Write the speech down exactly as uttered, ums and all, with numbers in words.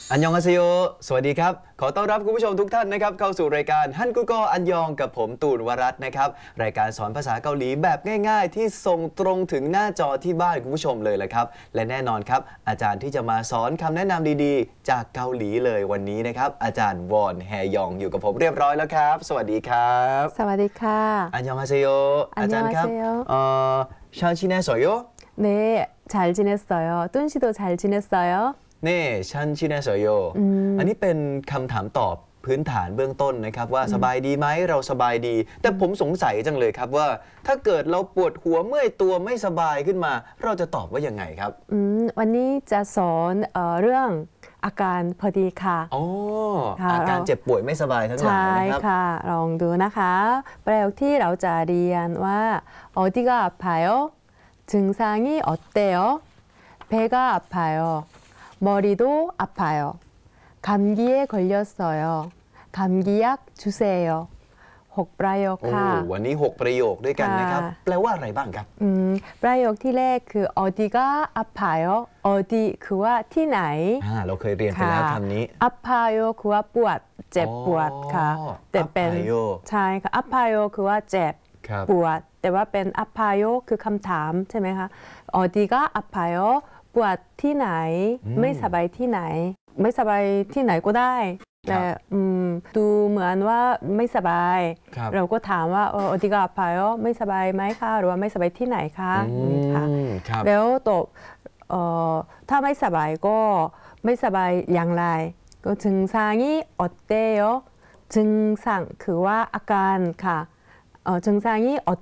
อันยองอาเซโยสวัสดีครับขอต้อนรับคุณผู้ชมทุกท่านนะครับเข้าสู่รายการฮันกุโกอันยองกับผมตูนวรัตน์นะครับรายการสอนภาษาเกาหลีแบบง่ายๆที่ส่งตรงถึงหน้าจอที่บ้านคุณผู้ชมเลยแหละครับและแน่นอนครับอาจารย์ที่จะมาสอนคำแนะนำดีๆจากเกาหลีเลยวันนี้นะครับอาจารย์วอนแฮยองอยู่กับผมเรียบร้อยแล้วครับสวัสดีครับสวัสดีค่ะอันยองอาเซโยอาจารย์ครับอันยองอาเซโยเอ่อ잘 지내서요? 네, 잘 지냈어요. 뚠 씨도 잘 지냈어요? เน่ชันชินาเซโยอันนี้เป็นคำถามตอบพื้นฐานเบื้องต้นนะครับว่าสบายดีไหมเราสบายดีแต่ผมสงสัยจังเลยครับว่าถ้าเกิดเราปวดหัวเมื่อยตัวไม่สบายขึ้นมาเราจะตอบว่ายังไงครับอืมวันนี้จะสอนเอ่อเรื่องอาการพอดีค่ะอ๋อค่ะอาการเจ็บป่วยไม่สบายทั้งหลายใช่นะครับค่ะลองดูนะคะประโยคที่เราจะเรียนว่า어디가 아파요? 증상이 어때요? 배가 아파요. 머리도 아파요. 감기에 걸렸어요. 감기약 주세요. หกประโยคโอ้ค่ะวันนี้หกประโยคด้วยกันนะครับค่ะแปลว่าอะไรบ้างครับอืมประโยคที่แรกคือ 어디가 아파요? 어디 คือว่าที่ไหนอ่าเราเคยเรียนไปแล้วคำนี้ 아파요 คือว่าปวดเจ็บปวดค่ะอ๋อแต่เป็น 아파요 ใช่ค่ะ 아파요 คือว่าเจ็บครับปวดแต่ว่าเป็น 아파요 คือคำถามใช่ไหมคะ 어디가 아파요 ปวดที่ไหน ไม่สบายที่ไหน ไม่สบายที่ไหนก็ได้แต่อืมดูเหมือนว่าไม่สบายครับเราก็ถามว่าเออ 어디가 아파요 ไม่สบายไหมคะหรือว่าไม่สบายที่ไหนคะอืนี่ค่ะมครับแล้วตอบเอ่อถ้าไม่สบายก็ไม่สบายอย่างไรก็증상이 어때요? 증상คือว่าอาการค่ะเอ่อ증상이